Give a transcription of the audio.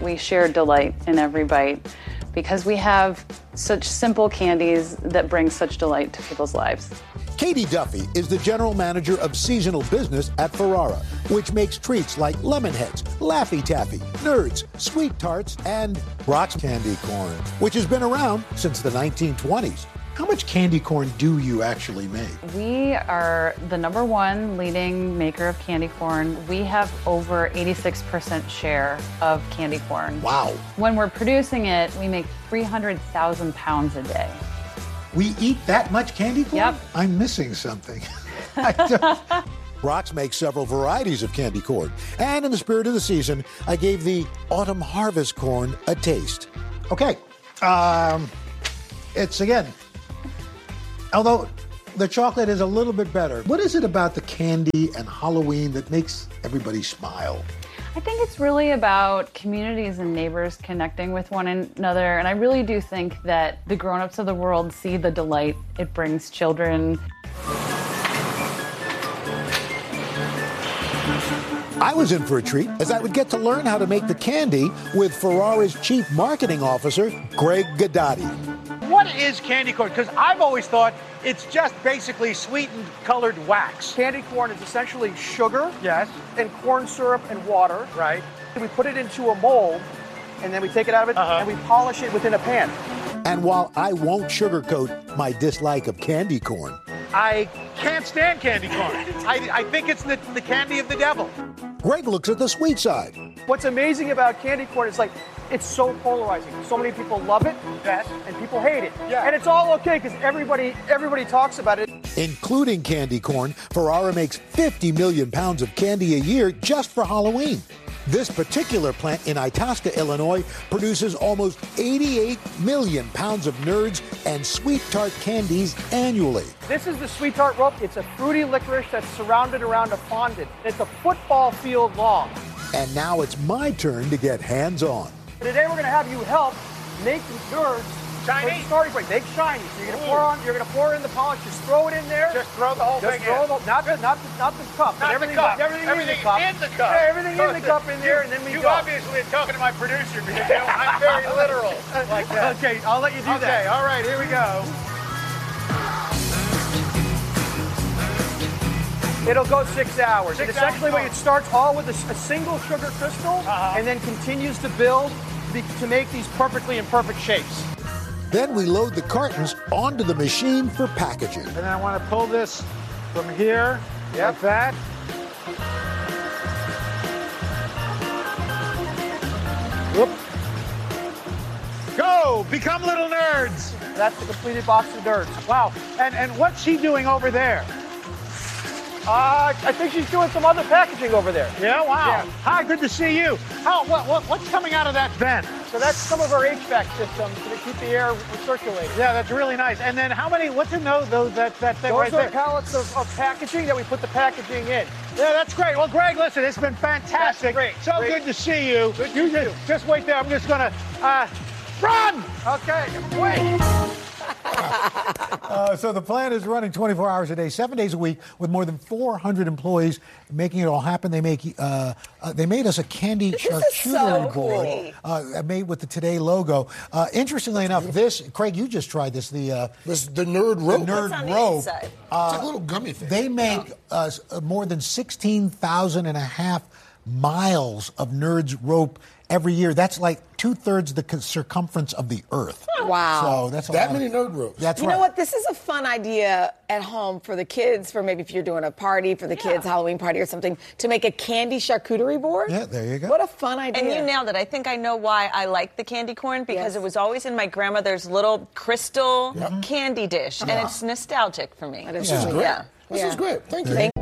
we share delight in every bite because we have such simple candies that bring such delight to people's lives. Katie Duffy is the general manager of seasonal business at Ferrara, which makes treats like Lemon Heads, Laffy Taffy, Nerds, Sweet Tarts, and Brock's Candy Corn, which has been around since the 1920s. How much candy corn do you actually make? We are the #1 leading maker of candy corn. We have over 86% share of candy corn. Wow. When we're producing it, we make 300,000 pounds a day. We eat that much candy corn? Yep. I'm missing something. Brock's makes several varieties of candy corn. And in the spirit of the season, I gave the autumn harvest corn a taste. Okay. It's, again, although the chocolate is a little bit better, what is it about the candy and Halloween that makes everybody smile? I think it's really about communities and neighbors connecting with one another. And I really do think that the grown-ups of the world see the delight it brings children. I was in for a treat as I would get to learn how to make the candy with Ferrara's Chief Marketing Officer, Greg Godotti. What is candy corn? Because I've always thought it's just basically sweetened colored wax. Candy corn is essentially sugar, Yes. and corn syrup and water. Right. We put it into a mold, and then we take it out of it, and we polish it within a pan. And while I won't sugarcoat my dislike of candy corn, I can't stand candy corn. I think it's the candy of the devil. Greg looks at the sweet side. What's amazing about candy corn is it's so polarizing. So many people love it, Yes. and people hate it. Yeah. And it's all okay because everybody talks about it. Including candy corn, Ferrara makes 50 million pounds of candy a year just for Halloween. This particular plant in Itasca, Illinois, produces almost 88 million pounds of Nerds and Sweet Tart candies annually. This is the Sweet Tart Rope. It's a fruity licorice that's surrounded around a fondant. It's a football field long. And now it's my turn to get hands-on. Today we're going to have you help make the Nerds Shiny? for the starting point. Make shiny. So you're going to pour in the polish. Just throw it in there. Just throw the whole Just thing throw in. not the cup, but Not everything, the cup. everything in the Everything cup. in the cup. Yeah, everything in the cup in there, and then we You go. obviously are talking to my producer because I'm very literal like that. Okay, I'll let you do that. Okay, all right, here we go. It'll go 6 hours. 6 And essentially, hours. it starts all with a single sugar crystal, and then continues to build to make these perfectly imperfect shapes. Then we load the cartons onto the machine for packaging. And then I want to pull this from here, like that. Whoop. Go! Become little nerds! That's the completed box of Nerds. Wow. And what's she doing over there? I think she's doing some other packaging over there. Yeah, wow. Yeah. Hi, good to see you. What's coming out of that vent? So that's some of our HVAC systems to keep the air circulating. Yeah, that's really nice. And then what's in that thing right Those are there? pallets of packaging that we put the packaging in. Yeah, that's great. Well, Greg, listen, it's been fantastic. That's great. So Great. good to see you. Good to you see you. just wait there. I'm just going to run! Okay, wait. So the plant is running 24 hours a day, 7 days a week, with more than 400 employees making it all happen. They made us a candy charcuterie board made with the Today logo. Interestingly enough, Craig, you just tried this. The Nerd Rope. Nerd What's on Rope. the inside? It's like a little gummy thing. They make more than 16,000 and a half miles of Nerds rope every year. That's like 2/3 the circumference of the Earth. Wow. So that's that many Nerd ropes. That's You know what? This is a fun idea at home for the kids, for maybe if you're doing a party for the kids, Halloween party or something, to make a candy charcuterie board. Yeah, there you go. What a fun idea. And you nailed it. I think I know why I like the candy corn, because it was always in my grandmother's little crystal candy dish, and it's nostalgic for me. That is This is true. great. Yeah. This is great. Thank you. Thank